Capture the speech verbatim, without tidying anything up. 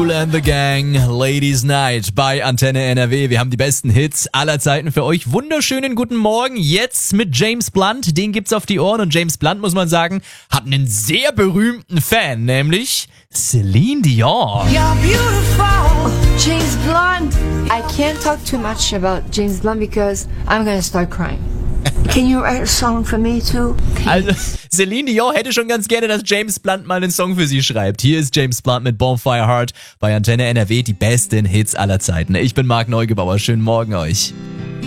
Kool and the Gang, Ladies Night bei Antenne N R W. Wir haben die besten Hits aller Zeiten für euch. Wunderschönen guten Morgen. Jetzt mit James Blunt. Den gibt's auf die Ohren. Und James Blunt, muss man sagen, hat einen sehr berühmten Fan, nämlich Celine Dion. You're beautiful, James Blunt. I can't talk too much about James Blunt because I'm gonna start crying. Can you write a song for me too? Also, Celine Dion hätte schon ganz gerne, dass James Blunt mal einen Song für sie schreibt. Hier ist James Blunt mit Bonfire Heart bei Antenne N R W, die besten Hits aller Zeiten. Ich bin Marc Neugebauer, schönen Morgen euch.